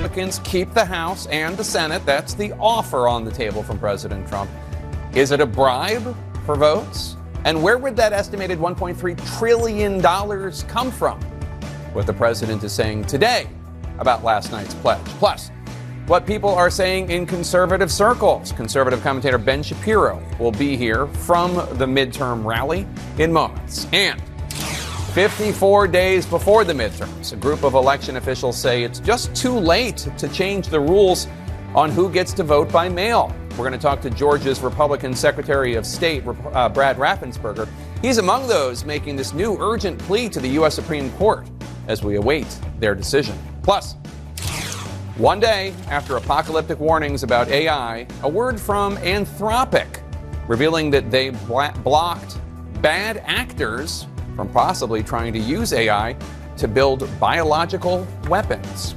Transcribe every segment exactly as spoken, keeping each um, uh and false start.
Republicans keep the House and the Senate. That's the offer on the table from President Trump. Is it a bribe for votes? And where would that estimated one point three trillion dollars come from? What the president is saying today about last night's pledge. Plus, what people are saying in conservative circles. Conservative commentator Ben Shapiro will be here from the midterm rally in moments. And fifty-four days before the midterms, a group of election officials say it's just too late to change the rules on who gets to vote by mail. We're going to talk to Georgia's Republican Secretary of State, uh, Brad Raffensperger. He's among those making this new urgent plea to the U S Supreme Court as we await their decision. Plus, one day after apocalyptic warnings about A I, a word from Anthropic revealing that they bla- blocked bad actors from possibly trying to use A I to build biological weapons.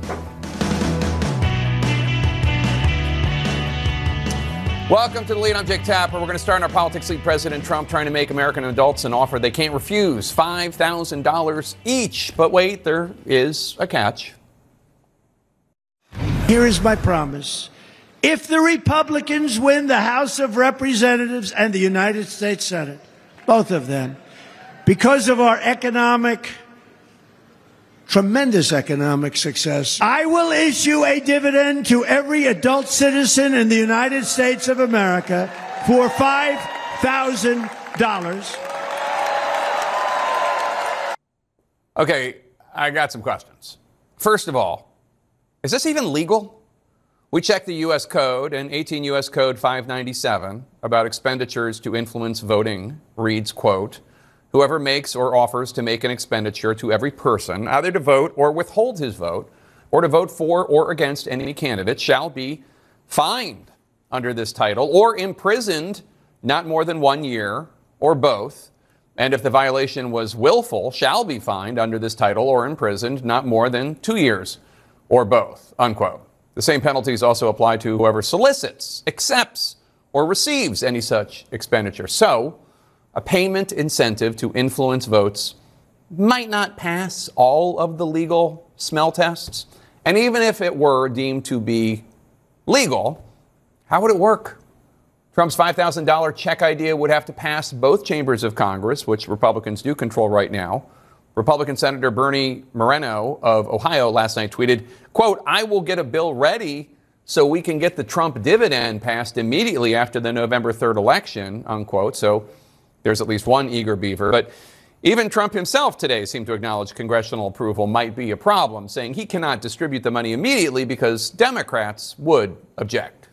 Welcome to The Lead. I'm Jake Tapper. We're going to start in our politics lead. President Trump trying to make American adults an offer they can't refuse, five thousand dollars each. But wait, there is a catch. Here is my promise. If the Republicans win the House of Representatives and the United States Senate, both of them, because of our economic, tremendous economic success, I will issue a dividend to every adult citizen in the United States of America for five thousand dollars. Okay, I got some questions. First of all, is this even legal? We checked the U S Code, and eighteen U S Code five ninety-seven about expenditures to influence voting reads, quote, whoever makes or offers to make an expenditure to every person, either to vote or withhold his vote, or to vote for or against any candidate, shall be fined under this title or imprisoned not more than one year or both. And if the violation was willful, shall be fined under this title or imprisoned not more than two years or both, unquote. The same penalties also apply to whoever solicits, accepts, or receives any such expenditure. So, a payment incentive to influence votes might not pass all of the legal smell tests. And even if it were deemed to be legal, how would it work? Trump's five thousand dollars check idea would have to pass both chambers of Congress, which Republicans do control right now. Republican Senator Bernie Moreno of Ohio last night tweeted, quote, I will get a bill ready so we can get the Trump dividend passed immediately after the November third election, unquote. So there's at least one eager beaver. But even Trump himself today seemed to acknowledge congressional approval might be a problem, saying he cannot distribute the money immediately because Democrats would object.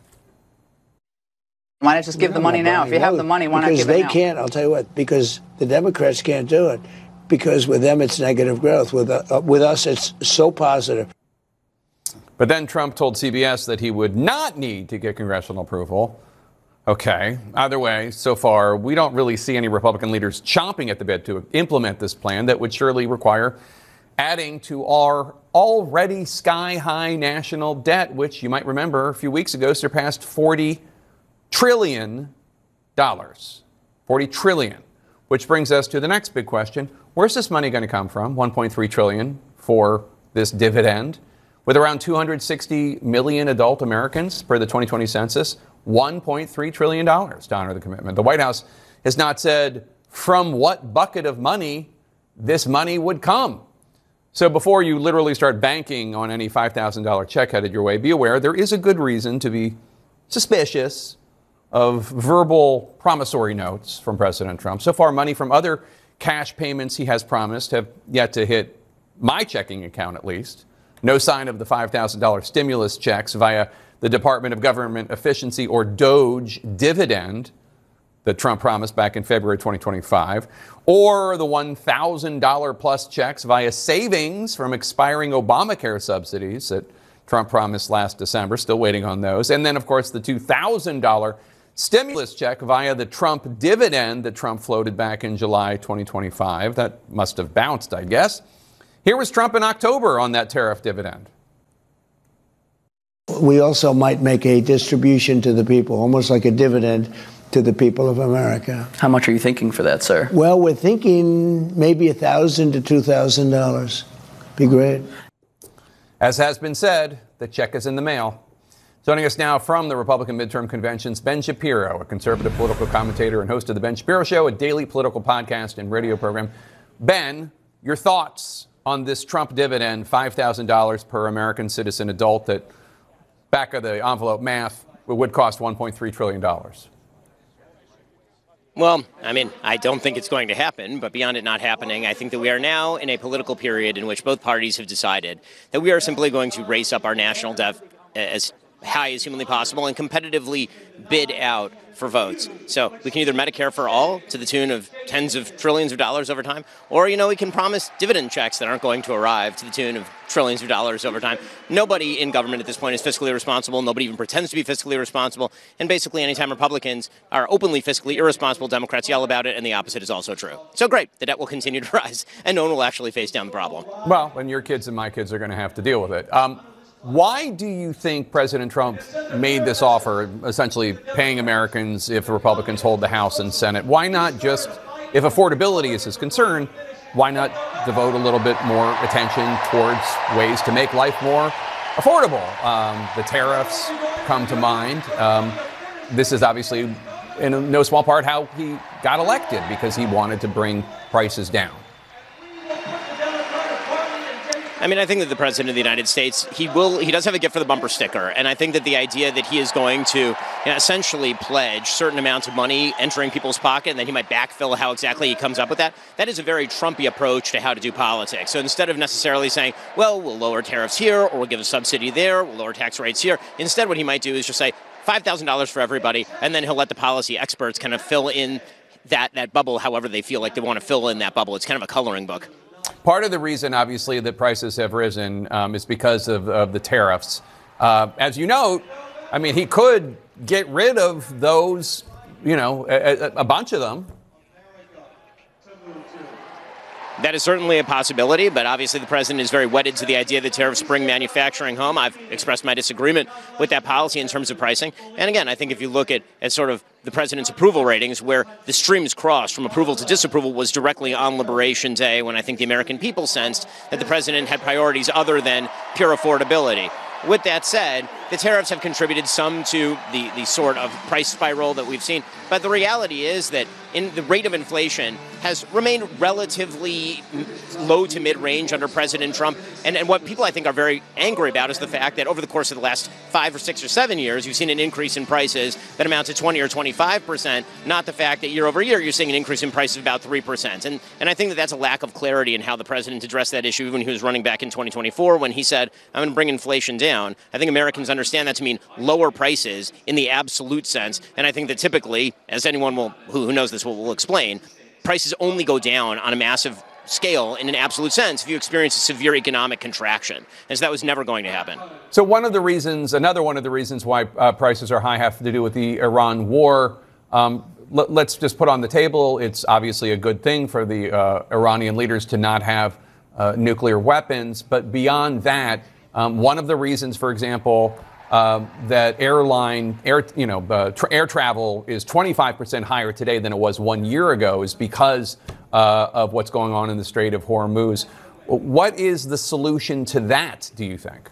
Why not just give the money now? If you have the money, why not give it now? Because they can't, I'll tell you what, because the Democrats can't do it. Because with them, it's negative growth. With, uh, with us, it's so positive. But then Trump told C B S that he would not need to get congressional approval. Okay. Either way, so far, we don't really see any Republican leaders chomping at the bit to implement this plan that would surely require adding to our already sky-high national debt, which you might remember a few weeks ago surpassed forty trillion dollars. forty trillion dollars. Which brings us to the next big question. Where's this money going to come from? one point three trillion dollars for this dividend. With around two hundred sixty million adult Americans per the twenty twenty census, one point three trillion dollars to honor the commitment. The White House has not said from what bucket of money this money would come. So before you literally start banking on any five thousand dollars check headed your way, be aware there is a good reason to be suspicious of verbal promissory notes from President Trump. So far, money from other cash payments he has promised have yet to hit my checking account, at least. No sign of the five thousand dollars stimulus checks via the Department of Government Efficiency, or DOGE, dividend that Trump promised back in February twenty twenty-five, or the one thousand dollars plus checks via savings from expiring Obamacare subsidies that Trump promised last December. Still waiting on those. And then, of course, the two thousand dollars stimulus check via the Trump dividend that Trump floated back in July twenty twenty-five. That must have bounced, I guess. Here was Trump in October on that tariff dividend. We also might make a distribution to the people, almost like a dividend to the people of America. How much are you thinking for that, sir? Well, we're thinking maybe one thousand dollars to two thousand dollars. Be great. As has been said, the check is in the mail. Joining us now from the Republican midterm conventions, Ben Shapiro, a conservative political commentator and host of The Ben Shapiro Show, a daily political podcast and radio program. Ben, your thoughts on this Trump dividend, five thousand dollars per American citizen adult, that back of the envelope math would cost one point three trillion dollars. Well, I mean, I don't think it's going to happen, but beyond it not happening, I think that we are now in a political period in which both parties have decided that we are simply going to race up our national debt as high as humanly possible and competitively bid out for votes. So we can either Medicare for all to the tune of tens of trillions of dollars over time, or, you know, we can promise dividend checks that aren't going to arrive to the tune of trillions of dollars over time. Nobody in government at this point is fiscally responsible. Nobody even pretends to be fiscally responsible. And basically, anytime Republicans are openly fiscally irresponsible, Democrats yell about it, and the opposite is also true. So great, the debt will continue to rise, and no one will actually face down the problem. Well, and your kids and my kids are going to have to deal with it. Um, Why do you think President Trump made this offer, essentially paying Americans if the Republicans hold the House and Senate? Why not just, if affordability is his concern, why not devote a little bit more attention towards ways to make life more affordable? Um, the tariffs come to mind. Um, this is obviously, in no small part, how he got elected, because he wanted to bring prices down. I mean, I think that the president of the United States, he will, he does have a gift for the bumper sticker. And I think that the idea that he is going to, you know, essentially pledge certain amounts of money entering people's pocket, and then he might backfill how exactly he comes up with that, that is a very Trumpy approach to how to do politics. So instead of necessarily saying, well, we'll lower tariffs here, or we'll give a subsidy there, we'll lower tax rates here, instead what he might do is just say five thousand dollars for everybody, and then he'll let the policy experts kind of fill in that, that bubble however they feel like they want to fill in that bubble. It's kind of a coloring book. Part of the reason, obviously, that prices have risen um, is because of, of the tariffs. Uh, as you note, I mean, he could get rid of those, you know, a, a bunch of them. That is certainly a possibility, but obviously the president is very wedded to the idea that tariffs bring manufacturing home. I've expressed my disagreement with that policy in terms of pricing. And again, I think if you look at, at sort of the president's approval ratings, where the streams crossed from approval to disapproval was directly on Liberation Day, when I think the American people sensed that the president had priorities other than pure affordability. With that said, the tariffs have contributed some to the, the sort of price spiral that we've seen. But the reality is that in the rate of inflation has remained relatively low to mid-range under President Trump. And, and what people, I think, are very angry about is the fact that over the course of the last five or six or seven years, you've seen an increase in prices that amounts to twenty or twenty-five percent, not the fact that year over year you're seeing an increase in prices of about three percent. And, and I think that that's a lack of clarity in how the president addressed that issue when he was running back in twenty twenty-four, when he said, I'm going to bring inflation down. I think Americans understand that to mean lower prices in the absolute sense. And I think that typically, as anyone will, who, who knows this will, will explain, prices only go down on a massive scale in an absolute sense if you experience a severe economic contraction. And so that was never going to happen. So one of the reasons, another one of the reasons why uh, prices are high have to do with the Iran war. Um, l- let's just put on the table, it's obviously a good thing for the uh, Iranian leaders to not have uh, nuclear weapons. But beyond that, um, one of the reasons, for example, Uh, that airline, air, you know, uh, tra- air travel is twenty-five percent higher today than it was one year ago is because uh, of what's going on in the Strait of Hormuz. What is the solution to that, do you think?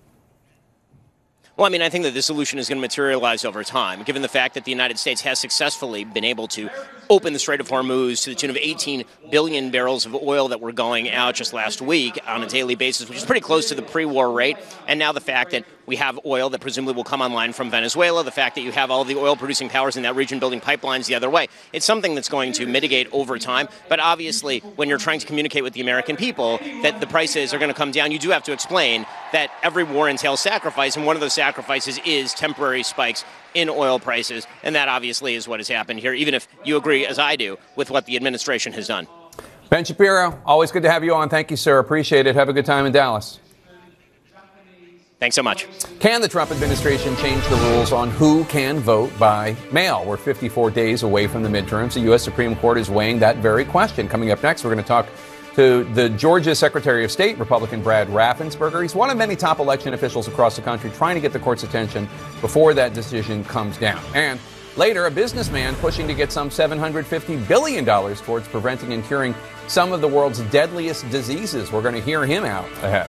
Well, I mean, I think that the solution is going to materialize over time, given the fact that the United States has successfully been able to open the Strait of Hormuz to the tune of eighteen billion barrels of oil that were going out just last week on a daily basis, which is pretty close to the pre-war rate. And now the fact that we have oil that presumably will come online from Venezuela, the fact that you have all the oil-producing powers in that region building pipelines the other way, it's something that's going to mitigate over time. But obviously, when you're trying to communicate with the American people that the prices are going to come down, you do have to explain that every war entails sacrifice, and one of those sacrifices is temporary spikes in oil prices. And that obviously is what has happened here, even if you agree, as I do, with what the administration has done. Ben Shapiro, always good to have you on. Thank you, sir. Appreciate it. Have a good time in Dallas. Thanks so much. Can the Trump administration change the rules on who can vote by mail? We're fifty-four days away from the midterms. The U S Supreme Court is weighing that very question. Coming up next, we're going to talk to the Georgia Secretary of State, Republican Brad Raffensperger. He's one of many top election officials across the country trying to get the court's attention before that decision comes down. And later, a businessman pushing to get some seven hundred fifty billion dollars towards preventing and curing some of the world's deadliest diseases. We're going to hear him out ahead.